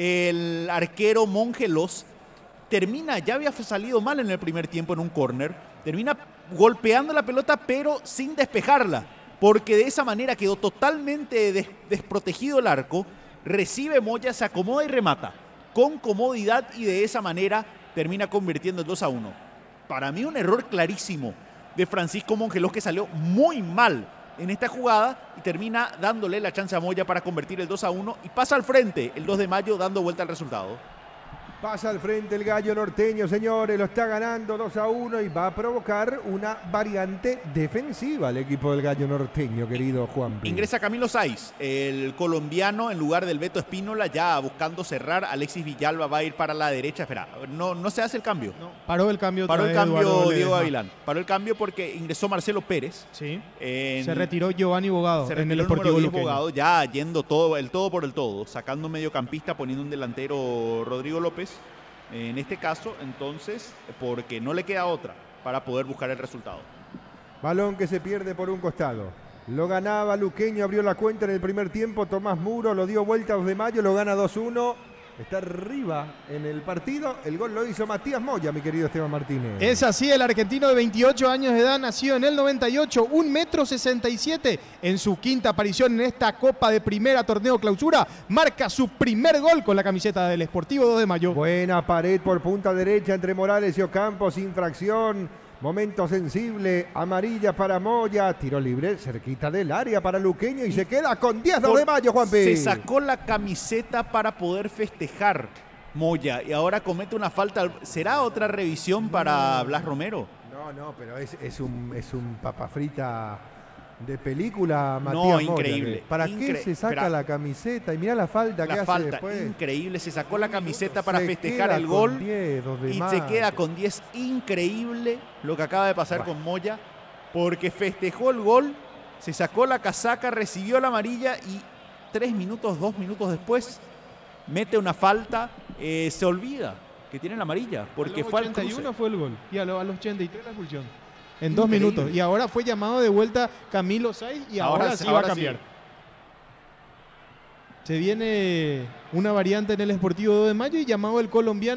[SPEAKER 3] El arquero Mongelos termina, ya había salido mal en el primer tiempo en un córner, termina golpeando la pelota pero sin despejarla, porque de esa manera quedó totalmente des desprotegido el arco. Recibe Moya, se acomoda y remata con comodidad y de esa manera termina convirtiendo el dos a uno. Para mí un error clarísimo de Francisco Mongelos, que salió muy mal en esta jugada y termina dándole la chance a Moya para convertir el dos a uno y pasa al frente el dos de mayo dando vuelta al resultado.
[SPEAKER 2] Pasa al frente el Gallo Norteño, señores, lo está ganando dos a uno y va a provocar una variante defensiva el equipo del Gallo Norteño, querido Juan.
[SPEAKER 3] Ingresa Camilo Saiz, el colombiano, en lugar del Beto Espínola, ya buscando cerrar. Alexis Villalba va a ir para la derecha. Espera, no, no se hace el cambio. No,
[SPEAKER 1] paró el cambio.
[SPEAKER 3] Paró el cambio Diego Gavilán. Paró el cambio porque ingresó Marcelo Pérez.
[SPEAKER 1] Sí.
[SPEAKER 3] En,
[SPEAKER 1] se retiró Giovanni Bogado
[SPEAKER 3] se
[SPEAKER 1] en el
[SPEAKER 3] retiró
[SPEAKER 1] Sportivo
[SPEAKER 3] el
[SPEAKER 1] Luqueño.
[SPEAKER 3] Bogado, ya yendo todo, el todo por el todo, sacando un mediocampista, poniendo un delantero, Rodrigo López. En este caso, entonces, porque no le queda otra para poder buscar el resultado.
[SPEAKER 2] Balón que se pierde por un costado. Lo ganaba Luqueño, abrió la cuenta en el primer tiempo. Tomás Muro lo dio vuelta a dos de mayo, lo gana dos uno. Está arriba en el partido. El gol lo hizo Matías Moya, mi querido Esteban Martínez.
[SPEAKER 1] Es así, el argentino de veintiocho años de edad, nacido en el noventa y ocho, un metro sesenta y siete. En su quinta aparición en esta Copa de Primera Torneo Clausura, marca su primer gol con la camiseta del Sportivo dos de mayo.
[SPEAKER 2] Buena pared por punta derecha entre Morales y Ocampos, infracción. Momento sensible, amarilla para Moya, tiro libre cerquita del área para Luqueño y se queda con diez dos de mayo, Juanpi.
[SPEAKER 3] Se sacó la camiseta para poder festejar Moya y ahora comete una falta. ¿Será otra revisión para Blas Romero?
[SPEAKER 2] No, no, pero es, es un, es un papa frita de película, Matías
[SPEAKER 3] No,
[SPEAKER 2] Moya.
[SPEAKER 3] increíble.
[SPEAKER 2] ¿Para
[SPEAKER 3] Incre
[SPEAKER 2] qué se saca
[SPEAKER 3] Espera.
[SPEAKER 2] la camiseta? Y mira la falta
[SPEAKER 3] La
[SPEAKER 2] que
[SPEAKER 3] falta,
[SPEAKER 2] hace después.
[SPEAKER 3] increíble. Se sacó la camiseta para
[SPEAKER 2] Se
[SPEAKER 3] festejar
[SPEAKER 2] queda
[SPEAKER 3] el
[SPEAKER 2] con
[SPEAKER 3] gol
[SPEAKER 2] diez, dos de
[SPEAKER 3] y
[SPEAKER 2] mayo.
[SPEAKER 3] se queda con diez. Increíble lo que acaba de pasar
[SPEAKER 2] Bueno.
[SPEAKER 3] con Moya, porque festejó el gol, se sacó la casaca, recibió la amarilla y tres minutos, dos minutos después mete una falta, eh, se olvida que tiene la amarilla, porque
[SPEAKER 1] a los
[SPEAKER 3] fue al
[SPEAKER 1] ochenta y uno
[SPEAKER 3] cruce.
[SPEAKER 1] fue el gol y a los, a los ochenta y tres la expulsión. En dos
[SPEAKER 3] Increíble.
[SPEAKER 1] minutos. Y ahora fue llamado de vuelta Camilo Saiz y ahora,
[SPEAKER 3] Ahora-
[SPEAKER 1] sí
[SPEAKER 3] ahora
[SPEAKER 1] va a cambiar.
[SPEAKER 3] sí.
[SPEAKER 1] Se viene una variante en el Sportivo dos de mayo y llamado el colombiano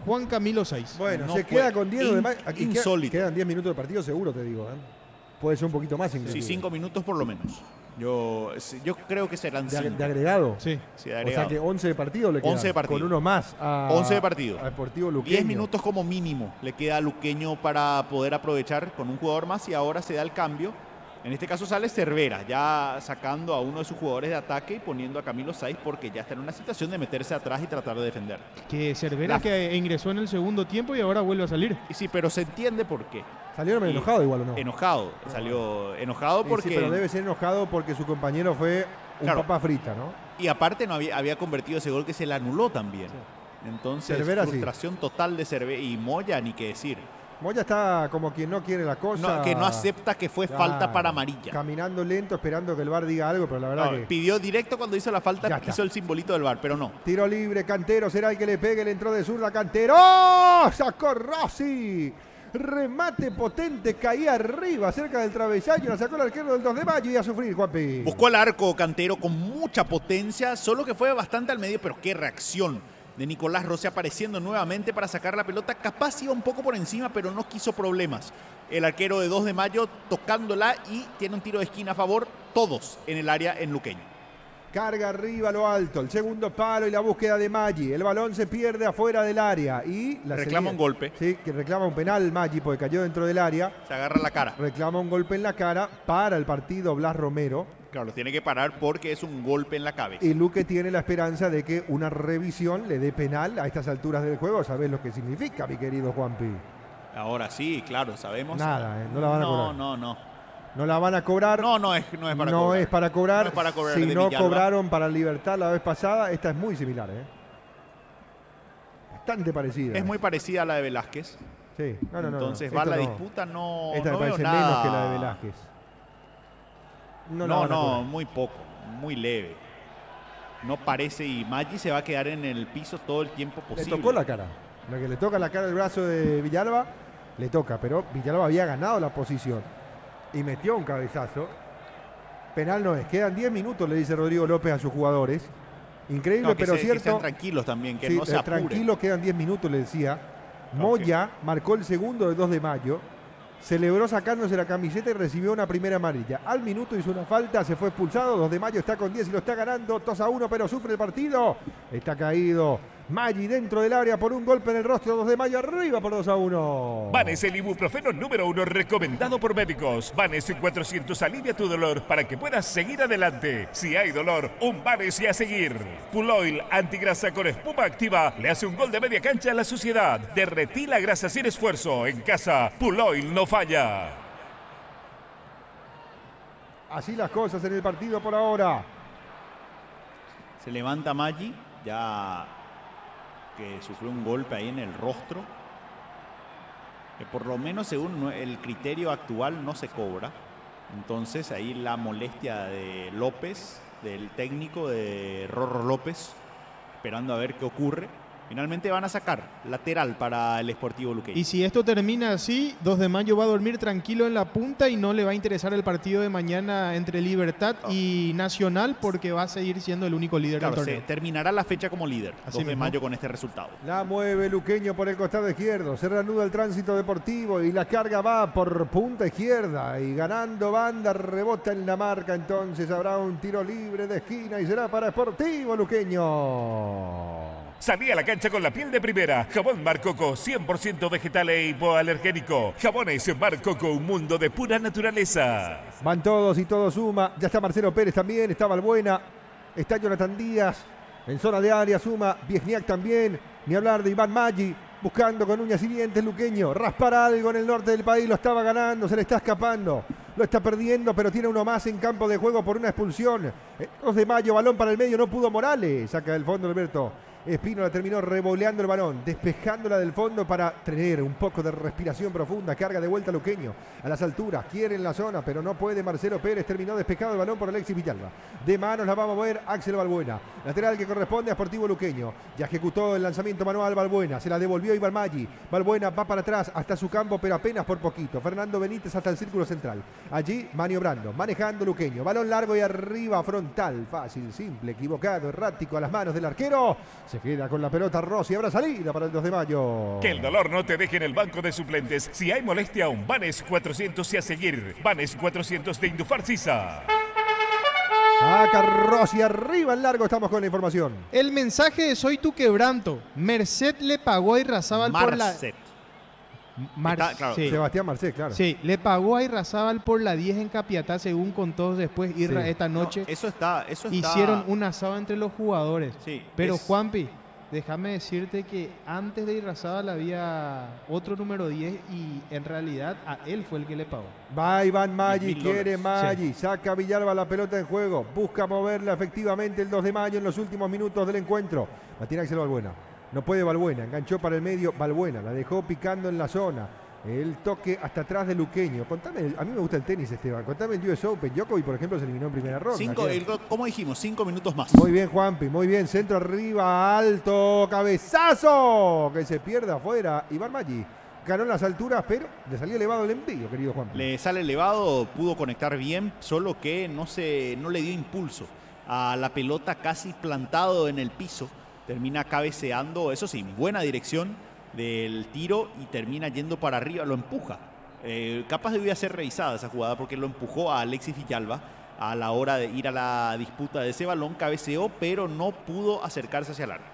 [SPEAKER 1] Juan Camilo Saiz.
[SPEAKER 2] Bueno,
[SPEAKER 3] No
[SPEAKER 2] se
[SPEAKER 3] puede.
[SPEAKER 2] queda con diez
[SPEAKER 3] In-
[SPEAKER 2] de mayo. Aquí queda-
[SPEAKER 3] insólito.
[SPEAKER 2] quedan diez minutos de partido seguro, te digo. ¿eh? Puede ser un poquito más
[SPEAKER 3] Sí,
[SPEAKER 2] inclusive.
[SPEAKER 3] cinco minutos por lo menos. Yo, yo creo que serán
[SPEAKER 2] de, ag-
[SPEAKER 3] cinco.
[SPEAKER 2] de agregado.
[SPEAKER 1] Sí.
[SPEAKER 3] Sí, de
[SPEAKER 2] O sea
[SPEAKER 3] agregado.
[SPEAKER 2] que once de partido le quedan.
[SPEAKER 3] once de partido.
[SPEAKER 2] Con uno más a,
[SPEAKER 3] once de partido.
[SPEAKER 2] a Deportivo Luqueño.
[SPEAKER 3] diez minutos como mínimo le queda a Luqueño para poder aprovechar con un jugador más y ahora se da el cambio. En este caso sale Cervera, ya sacando a uno de sus jugadores de ataque y poniendo a Camilo Saiz porque ya está en una situación de meterse atrás y tratar de defender.
[SPEAKER 1] Que Cervera
[SPEAKER 3] La-
[SPEAKER 1] que ingresó en el segundo tiempo y ahora vuelve a salir.
[SPEAKER 3] Y sí, pero se entiende por qué.
[SPEAKER 2] Salió medio
[SPEAKER 3] Y-
[SPEAKER 2] enojado igual o no.
[SPEAKER 3] Enojado, salió enojado
[SPEAKER 2] Sí,
[SPEAKER 3] porque...
[SPEAKER 2] sí, pero debe ser enojado porque su compañero fue un
[SPEAKER 3] Claro.
[SPEAKER 2] papa frita, ¿no?
[SPEAKER 3] Y aparte no había, había convertido ese gol que se le anuló también. Entonces,
[SPEAKER 2] Cervera sí.
[SPEAKER 3] frustración total de Cervera. Y Moya, ni qué decir.
[SPEAKER 2] Moya está como quien no quiere la cosa.
[SPEAKER 3] No, que no acepta que fue falta
[SPEAKER 2] Claro.
[SPEAKER 3] para amarilla.
[SPEAKER 2] Caminando lento, esperando que el V A R diga algo, pero la verdad
[SPEAKER 3] No,
[SPEAKER 2] que...
[SPEAKER 3] pidió directo cuando hizo la
[SPEAKER 2] Ya
[SPEAKER 3] falta,
[SPEAKER 2] está.
[SPEAKER 3] hizo el simbolito del V A R, pero no.
[SPEAKER 2] Tiro libre, Cantero será el que le pegue, le entró de zurda Cantero. ¡Oh! Sacó Rossi. Remate potente, caía arriba, cerca del travesaño, la sacó el arquero del dos de mayo y a sufrir, Juanpi.
[SPEAKER 3] Buscó el arco Cantero con mucha potencia, solo que fue bastante al medio, pero qué reacción de Nicolás Rossi apareciendo nuevamente para sacar la pelota. Capaz iba un poco por encima, pero no quiso problemas. El arquero de dos de mayo tocándola y tiene un tiro de esquina a favor, todos en el área en Luqueño.
[SPEAKER 2] Carga arriba a lo alto, el segundo palo y la búsqueda de Maggi. El balón se pierde afuera del área y la
[SPEAKER 3] Reclama
[SPEAKER 2] salida-
[SPEAKER 3] un golpe.
[SPEAKER 2] Sí, que reclama un penal Maggi porque cayó dentro del área.
[SPEAKER 3] Se agarra la cara.
[SPEAKER 2] Reclama un golpe en la cara para el partido Blas Romero.
[SPEAKER 3] Claro, tiene que parar porque es un golpe en la cabeza.
[SPEAKER 2] Y Luque tiene la esperanza de que una revisión le dé penal a estas alturas del juego. ¿Sabés lo que significa, mi querido Juanpi?
[SPEAKER 3] Ahora sí, claro, sabemos.
[SPEAKER 2] Nada, ¿eh? No la van a
[SPEAKER 3] no,
[SPEAKER 2] cobrar.
[SPEAKER 3] no, no.
[SPEAKER 2] No la van a cobrar.
[SPEAKER 3] No, no es, no es para
[SPEAKER 2] no
[SPEAKER 3] cobrar.
[SPEAKER 2] es para cobrar.
[SPEAKER 3] No es para cobrar
[SPEAKER 2] Si
[SPEAKER 3] de
[SPEAKER 2] no
[SPEAKER 3] Villalba.
[SPEAKER 2] cobraron para Libertad la vez pasada, esta es muy similar, ¿eh? Bastante parecida.
[SPEAKER 3] Es muy parecida a la de Velázquez.
[SPEAKER 2] Sí, no, no, no.
[SPEAKER 3] Entonces
[SPEAKER 2] no.
[SPEAKER 3] va
[SPEAKER 2] Esta
[SPEAKER 3] la
[SPEAKER 2] no.
[SPEAKER 3] disputa, no,
[SPEAKER 2] Esta
[SPEAKER 3] no
[SPEAKER 2] me
[SPEAKER 3] veo
[SPEAKER 2] parece
[SPEAKER 3] nada.
[SPEAKER 2] menos que la de Velázquez.
[SPEAKER 3] No,
[SPEAKER 2] la
[SPEAKER 3] no,
[SPEAKER 2] van a cobrar.
[SPEAKER 3] muy poco, muy leve. No parece y Maggi se va a quedar en el piso todo el tiempo
[SPEAKER 2] Le
[SPEAKER 3] posible.
[SPEAKER 2] tocó la cara. Lo que le toca la cara del brazo de Villalba, le toca. Pero Villalba había ganado la posición. Y metió un cabezazo. Penal no es. Quedan diez minutos, le dice Rodrigo López a sus jugadores. Increíble,
[SPEAKER 3] No, que
[SPEAKER 2] pero
[SPEAKER 3] se- que
[SPEAKER 2] cierto.
[SPEAKER 3] sean tranquilos también, que
[SPEAKER 2] Sí,
[SPEAKER 3] no se
[SPEAKER 2] eh,
[SPEAKER 3] apuren.
[SPEAKER 2] tranquilo, quedan diez minutos, le decía. Moya marcó el segundo de dos de mayo. Celebró sacándose la camiseta y recibió una primera amarilla. Al minuto hizo una falta, se fue expulsado. dos de mayo está con diez y lo está ganando. dos a uno, pero sufre el partido. Está caído Maggi dentro del área por un golpe en el rostro. dos de mayo arriba por dos a uno.
[SPEAKER 5] Vanes, el ibuprofeno número uno recomendado por médicos. Vanes en cuatrocientos alivia tu dolor para que puedas seguir adelante. Si hay dolor, un Vanes y a seguir. Puloil antigrasa con espuma activa le hace un gol de media cancha a la suciedad. Derretí la grasa sin esfuerzo. En casa, Puloil no falla.
[SPEAKER 2] Así las cosas en el partido por ahora.
[SPEAKER 3] Se levanta Maggi, ya que sufrió un golpe ahí en el rostro. Que por lo menos según el criterio actual no se cobra. Entonces ahí la molestia de López, del técnico de Rorro López, esperando a ver qué ocurre. Finalmente van a sacar lateral para el Sportivo Luqueño.
[SPEAKER 1] Y si esto termina así, dos de mayo va a dormir tranquilo en la punta y no le va a interesar el partido de mañana entre Libertad y Nacional porque va a seguir siendo el único líder
[SPEAKER 3] Claro,
[SPEAKER 1] del
[SPEAKER 3] se
[SPEAKER 1] torneo.
[SPEAKER 3] terminará la fecha como líder,
[SPEAKER 1] Así
[SPEAKER 3] dos de
[SPEAKER 1] mismo.
[SPEAKER 3] mayo con este resultado.
[SPEAKER 2] La mueve Luqueño por el costado izquierdo. Se reanuda el tránsito deportivo y la carga va por punta izquierda. Y ganando banda, rebota en la marca. Entonces habrá un tiro libre de esquina y será para Sportivo Luqueño.
[SPEAKER 5] Salí a la cancha con la piel de primera. Jabón Mar Coco, cien por ciento vegetal e hipoalergénico. Jabones Mar Coco, un mundo de pura naturaleza.
[SPEAKER 2] Van todos y todo suma. Ya está Marcelo Pérez también. Está Balbuena. Está Jonathan Díaz. En zona de área suma Viesniak también. Ni hablar de Iván Maggi. Buscando con uñas y dientes Luqueño. Raspar algo en el norte del país. Lo estaba ganando. Se le está escapando. Lo está perdiendo, pero tiene uno más en campo de juego por una expulsión. El dos de mayo, balón para el medio. No pudo Morales. Saca del fondo Alberto. Espino la terminó revoleando el balón, despejándola del fondo para tener un poco de respiración profunda. Carga de vuelta Luqueño a las alturas, quiere en la zona, pero no puede. Marcelo Pérez terminó despejado el balón por Alexis Villalba. De manos la vamos a ver Axel Balbuena. Lateral que corresponde a Sportivo Luqueño. Ya ejecutó el lanzamiento manual Balbuena, se la devolvió Iván Maggi. Balbuena va para atrás hasta su campo, pero apenas por poquito. Fernando Benítez hasta el círculo central. Allí maniobrando, manejando Luqueño. Balón largo y arriba, frontal. Fácil, simple, equivocado, errático a las manos del arquero. Se queda con la pelota Rossi, habrá salida para el dos de mayo.
[SPEAKER 5] Que el dolor no te deje en el banco de suplentes. Si hay molestia, un Vanes cuatrocientos y a seguir. Vanes cuatrocientos de Indufar Sisa.
[SPEAKER 2] Saca Rossi arriba en largo, estamos con la información.
[SPEAKER 1] El mensaje de Soy tu quebranto. Merced le pagó a Irrazábal por la...
[SPEAKER 3] Marcet.
[SPEAKER 1] Mar-
[SPEAKER 3] Está, claro.
[SPEAKER 1] sí.
[SPEAKER 2] Sebastián Marcet, claro.
[SPEAKER 1] Sí, le pagó a Irrazábal por la diez en Capiatá, según contó después Irra
[SPEAKER 2] Sí.
[SPEAKER 1] esta noche.
[SPEAKER 3] No, eso está, eso está.
[SPEAKER 1] Hicieron un asado entre los jugadores.
[SPEAKER 3] Sí,
[SPEAKER 1] Pero
[SPEAKER 3] es-
[SPEAKER 1] Juanpi, déjame decirte que antes de Irrazábal había otro número diez y en realidad a él fue el que le pagó.
[SPEAKER 2] Va Iván Maggi,
[SPEAKER 3] diez mil
[SPEAKER 2] quiere
[SPEAKER 3] dólares.
[SPEAKER 2] Maggi, saca Villalba la pelota en juego, busca moverla efectivamente el dos de mayo en los últimos minutos del encuentro. La tiene Axel Balbuena, no puede Balbuena, enganchó para el medio, Balbuena, la dejó picando en la zona. El toque hasta atrás de Luqueño. Contame, a mí me gusta el tenis, Esteban. Contame el U S Open. Djokovic, por ejemplo, se eliminó en primera ronda.
[SPEAKER 3] Cinco,
[SPEAKER 2] ¿Qué?
[SPEAKER 3] el- ¿Cómo dijimos? Cinco minutos más.
[SPEAKER 2] Muy bien, Juanpi, muy bien. Centro arriba, alto, cabezazo. Que se pierde afuera. Iván Maggi ganó en las alturas, pero le salió elevado el envío, querido Juanpi.
[SPEAKER 3] Le sale elevado, pudo conectar bien, solo que no, se, no le dio impulso a la pelota casi plantado en el piso. Termina cabeceando, eso sí, buena dirección del tiro y termina yendo para arriba, lo empuja. Eh, capaz debía ser revisada esa jugada porque lo empujó a Alexis Villalba a la hora de ir a la disputa de ese balón, cabeceó, pero no pudo acercarse hacia el área.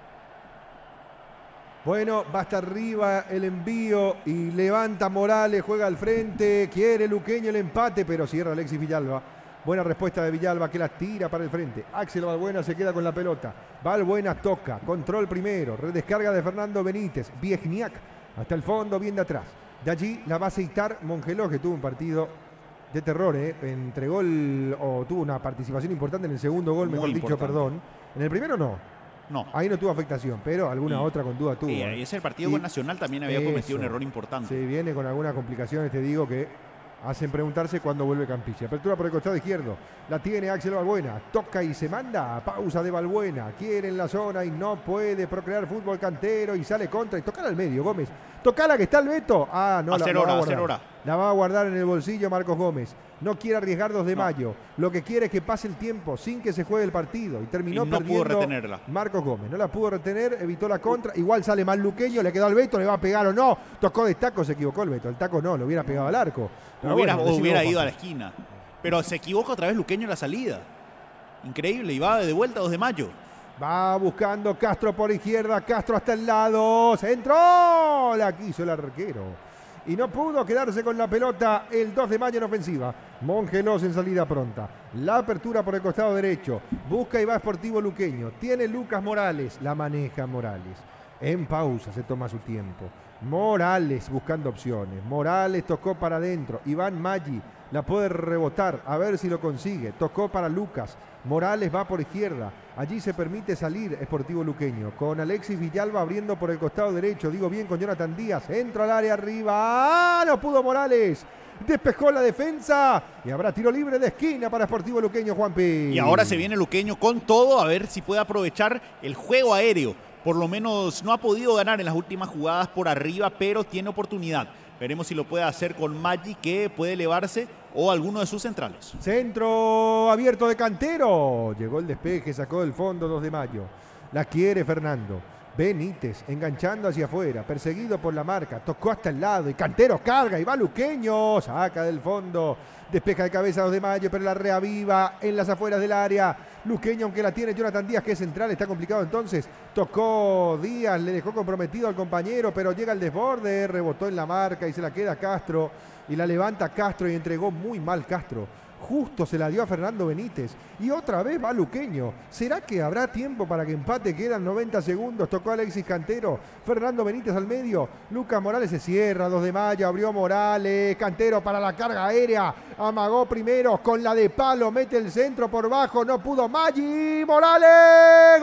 [SPEAKER 2] Bueno, va hasta arriba el envío y levanta Morales, juega al frente, quiere Luqueño el empate, pero cierra Alexis Villalba. Buena respuesta de Villalba que la tira para el frente. Axel Balbuena se queda con la pelota. Balbuena toca, control primero, redescarga de Fernando Benítez, Viejniak hasta el fondo, bien de atrás. De allí la va a aceitar Mongeló, que tuvo un partido de terror, ¿eh? Entregó el, o tuvo una participación importante en el segundo gol,
[SPEAKER 3] Muy
[SPEAKER 2] mejor dicho,
[SPEAKER 3] importante.
[SPEAKER 2] perdón. En el primero no,
[SPEAKER 3] No.
[SPEAKER 2] ahí no tuvo afectación, pero alguna
[SPEAKER 3] Y-
[SPEAKER 2] otra con duda tuvo.
[SPEAKER 3] Y
[SPEAKER 2] ¿eh?
[SPEAKER 3] ese partido
[SPEAKER 2] Y
[SPEAKER 3] con Nacional también había cometido un
[SPEAKER 2] eso.
[SPEAKER 3] error importante.
[SPEAKER 2] Se viene con algunas complicaciones, te digo, que hacen preguntarse cuándo vuelve Campilla. Apertura por el costado izquierdo. La tiene Axel Balbuena. Toca y se manda. Pausa de Balbuena. Quiere en la zona y no puede procrear fútbol cantero y sale contra. Y tocar al medio, Gómez. Tocala que está el Beto. Ah, no, la,
[SPEAKER 3] Hacer
[SPEAKER 2] la va
[SPEAKER 3] hora,
[SPEAKER 2] a
[SPEAKER 3] hacer
[SPEAKER 2] guardar.
[SPEAKER 3] hora.
[SPEAKER 2] La va a guardar en el bolsillo Marcos Gómez. No quiere arriesgar dos de
[SPEAKER 3] No.
[SPEAKER 2] mayo. Lo que quiere es que pase el tiempo sin que se juegue el partido. Y terminó
[SPEAKER 3] Y no pudo
[SPEAKER 2] perdiendo
[SPEAKER 3] retenerla.
[SPEAKER 2] Marcos Gómez. No la pudo retener, evitó la contra. Igual sale mal Luqueño, le quedó al Beto, le va a pegar o no. Tocó de taco, se equivocó el Beto. El taco no, lo hubiera pegado al arco. Pero
[SPEAKER 3] Hubiera,
[SPEAKER 2] bueno,
[SPEAKER 3] o
[SPEAKER 2] decime
[SPEAKER 3] hubiera
[SPEAKER 2] vos,
[SPEAKER 3] ido a
[SPEAKER 2] Juanjo.
[SPEAKER 3] la esquina. Pero se equivoca otra vez Luqueño en la salida. Increíble, y va de vuelta a dos de mayo.
[SPEAKER 2] Va buscando Castro por izquierda, Castro hasta el lado, centro, la quiso el arquero. Y no pudo quedarse con la pelota el dos de mayo en ofensiva. Mongelos en salida pronta. La apertura por el costado derecho. Busca y va Sportivo Luqueño. Tiene Lucas Morales, la maneja Morales. En pausa se toma su tiempo. Morales buscando opciones. Morales tocó para adentro. Iván Maggi la puede rebotar. A ver si lo consigue. Tocó para Lucas. Morales va por izquierda. Allí se permite salir Sportivo Luqueño. Con Alexis Villalba abriendo por el costado derecho. Digo bien con Jonathan Díaz. Entra al área arriba. ¡Ah! No pudo Morales. Despejó la defensa. Y habrá tiro libre de esquina para Sportivo Luqueño, Juanpi.
[SPEAKER 3] Y ahora se viene Luqueño con todo, a ver si puede aprovechar el juego aéreo. Por lo menos no ha podido ganar en las últimas jugadas por arriba, pero tiene oportunidad. Veremos si lo puede hacer con Maggi, que puede elevarse, o alguno de sus centrales.
[SPEAKER 2] Centro abierto de Cantero. Llegó el despeje, sacó del fondo dos de mayo. La quiere Fernando. Benítez enganchando hacia afuera, perseguido por la marca, tocó hasta el lado y Cantero carga y va Luqueño, saca del fondo, despeja de cabeza dos de mayo, pero la reaviva en las afueras del área. Luqueño, aunque la tiene Jonathan Díaz, que es central, está complicado entonces. Tocó Díaz, le dejó comprometido al compañero, pero llega al desborde, rebotó en la marca y se la queda Castro y la levanta Castro y entregó muy mal Castro. Justo se la dio a Fernando Benítez. Y otra vez va Luqueño. ¿Será que habrá tiempo para que empate? Quedan noventa segundos. Tocó Alexis Cantero. Fernando Benítez al medio. Lucas Morales se cierra. dos de mayo. Abrió Morales. Cantero para la carga aérea. Amagó primero con la de palo. Mete el centro por bajo. No pudo Maggi. Morales.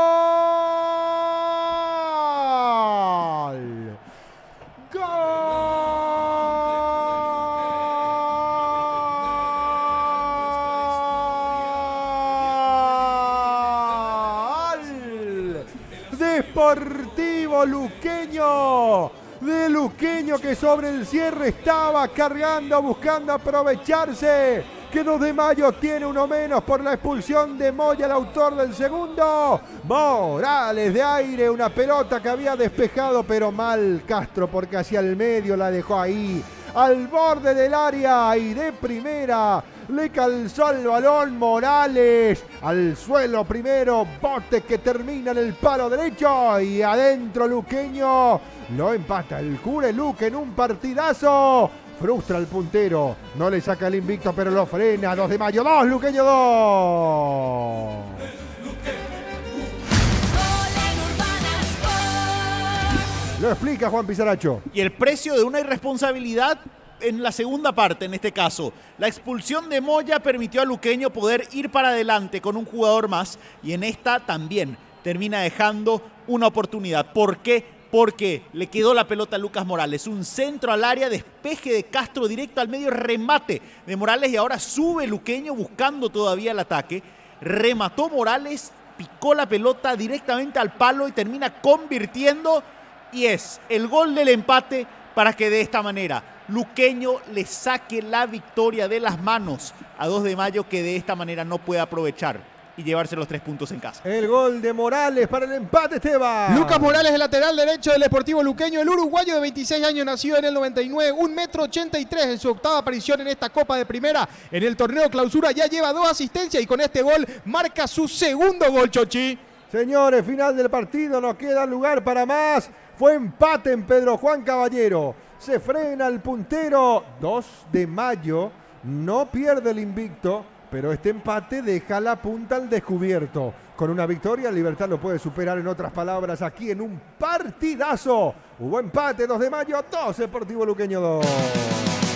[SPEAKER 2] ¡Gol! Deportivo Luqueño, de Luqueño que sobre el cierre estaba cargando, buscando aprovecharse que dos de mayo tiene uno menos por la expulsión de Moya, el autor del segundo. Morales de aire, una pelota que había despejado, pero mal Castro porque hacia el medio la dejó ahí, al borde del área, y de primera le calzó el balón Morales al suelo primero, bote que termina en el palo derecho y adentro Luqueño lo empata el Cure Luque en un partidazo. Frustra al puntero, no le saca el invicto pero lo frena. dos de mayo dos, Luqueño dos. Lo explica Juan Pizarracho.
[SPEAKER 3] Y el precio de una irresponsabilidad en la segunda parte, en este caso. La expulsión de Moya permitió a Luqueño poder ir para adelante con un jugador más, y en esta también termina dejando una oportunidad. ¿Por qué? Porque le quedó la pelota a Lucas Morales. Un centro al área, despeje de Castro directo al medio, remate de Morales, y ahora sube Luqueño buscando todavía el ataque. Remató Morales, picó la pelota directamente al palo y termina convirtiendo, y es el gol del empate para que de esta manera Luqueño le saque la victoria de las manos a dos de mayo, que de esta manera no puede aprovechar y llevarse los tres puntos en casa.
[SPEAKER 2] El gol de Morales para el empate, Esteban.
[SPEAKER 1] Lucas Morales, el lateral derecho del Sportivo Luqueño, el uruguayo de veintiséis años, nacido en el noventa y nueve, un metro ochenta y tres, en su octava aparición en esta Copa de Primera. En el torneo Clausura ya lleva dos asistencias y con este gol marca su segundo gol, Chochi.
[SPEAKER 2] Señores, final del partido, no queda lugar para más. Fue empate en Pedro Juan Caballero. Se frena el puntero. dos de mayo no pierde el invicto, pero este empate deja la punta al descubierto. Con una victoria, Libertad lo puede superar, en otras palabras, aquí en un partidazo. Hubo empate, dos de mayo, dos, Sportivo Luqueño dos.